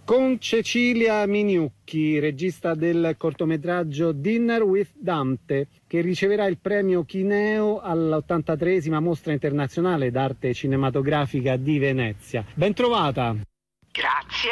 Con Cecilia Miniucchi, regista del cortometraggio Dinner with Dante, che riceverà il premio Chineo all'83esima Mostra Internazionale d'Arte Cinematografica di Venezia. Ben trovata! Grazie!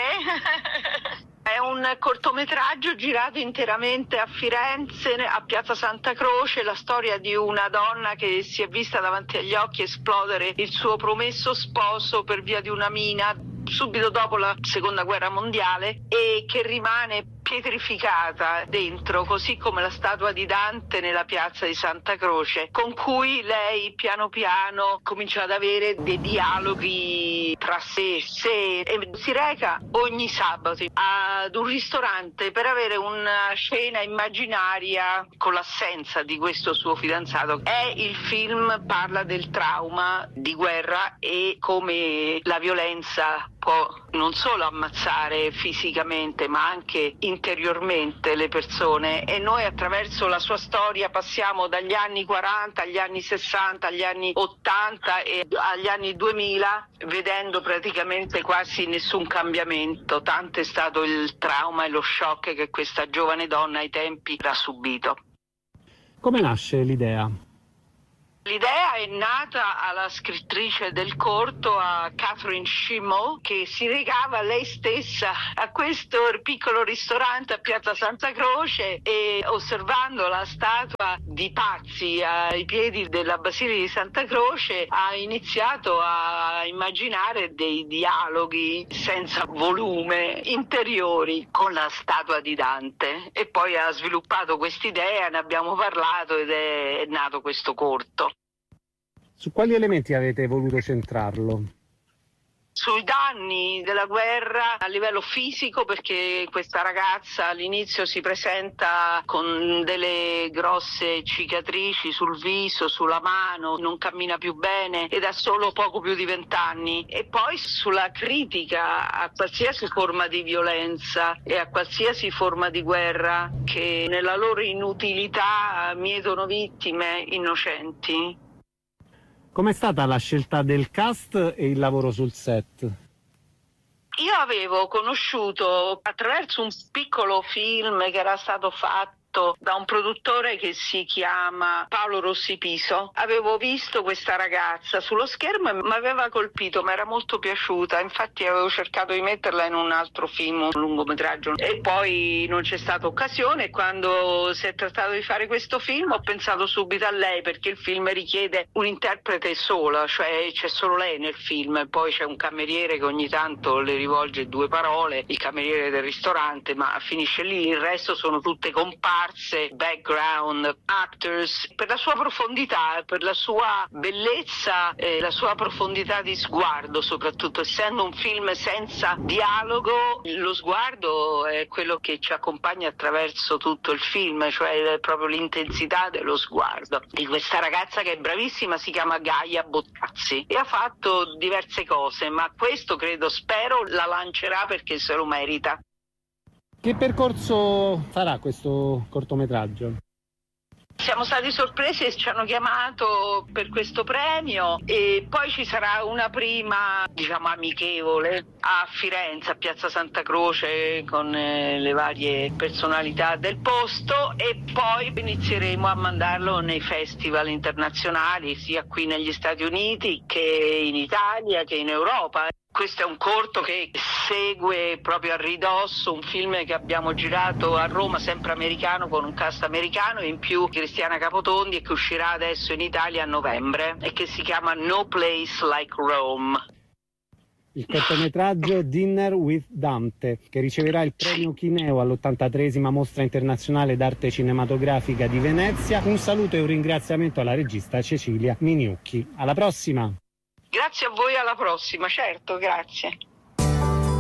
È un cortometraggio girato interamente a Firenze, a Piazza Santa Croce, la storia di una donna che si è vista davanti agli occhi esplodere il suo promesso sposo per via di una mina subito dopo la Seconda Guerra Mondiale e che rimane pietrificata dentro, così come la statua di Dante nella piazza di Santa Croce, con cui lei piano piano comincia ad avere dei dialoghi tra sé e sé e si reca ogni sabato ad un ristorante per avere una cena immaginaria con l'assenza di questo suo fidanzato. Il film parla del trauma di guerra e come la violenza può non solo ammazzare fisicamente ma anche interiormente le persone, e noi attraverso la sua storia passiamo dagli anni 40 agli anni 60 agli anni 80 e agli anni 2000 vedendo praticamente quasi nessun cambiamento, tanto è stato il trauma e lo shock che questa giovane donna ai tempi ha subito. Come nasce l'idea? L'idea è nata alla scrittrice del corto, a Catherine Schimmel, che si recava lei stessa a questo piccolo ristorante a Piazza Santa Croce e osservando la statua di Pazzi ai piedi della Basilica di Santa Croce ha iniziato a immaginare dei dialoghi senza volume interiori con la statua di Dante e poi ha sviluppato quest'idea, ne abbiamo parlato ed è nato questo corto. Su quali elementi avete voluto centrarlo? Sui danni della guerra a livello fisico, perché questa ragazza all'inizio si presenta con delle grosse cicatrici sul viso, sulla mano, non cammina più bene ed ha solo poco più di 20 anni. E poi sulla critica a qualsiasi forma di violenza e a qualsiasi forma di guerra che nella loro inutilità mietono vittime innocenti. Com'è stata la scelta del cast e il lavoro sul set? Io avevo conosciuto attraverso un piccolo film che era stato fatto da un produttore che si chiama Paolo Rossi Piso. Avevo visto questa ragazza sullo schermo e mi aveva colpito, mi era molto piaciuta, infatti avevo cercato di metterla in un altro film, un lungometraggio, e poi non c'è stata occasione. Quando si è trattato di fare questo film ho pensato subito a lei, perché il film richiede un interprete sola, cioè c'è solo lei nel film, poi c'è un cameriere che ogni tanto le rivolge 2 parole, il cameriere del ristorante, ma finisce lì, il resto sono tutte comparse, background actors. Per la sua profondità, per la sua bellezza, la sua profondità di sguardo, soprattutto essendo un film senza dialogo, lo sguardo è quello che ci accompagna attraverso tutto il film, cioè proprio l'intensità dello sguardo di questa ragazza che è bravissima, si chiama Gaia Bottazzi e ha fatto diverse cose, ma questo spero la lancerà perché se lo merita. Che percorso farà questo cortometraggio? Siamo stati sorpresi e ci hanno chiamato per questo premio e poi ci sarà una prima, amichevole a Firenze, a Piazza Santa Croce con le varie personalità del posto e poi inizieremo a mandarlo nei festival internazionali sia qui negli Stati Uniti che in Italia che in Europa. Questo è un corto che segue proprio a ridosso un film che abbiamo girato a Roma, sempre americano, con un cast americano e in più Cristiana Capotondi, e che uscirà adesso in Italia a novembre e che si chiama No Place Like Rome. Il cortometraggio Dinner with Dante, che riceverà il premio Chineo all'83esima Mostra Internazionale d'Arte Cinematografica di Venezia. Un saluto e un ringraziamento alla regista Cecilia Miniucchi. Alla prossima! Grazie a voi, alla prossima, certo, grazie.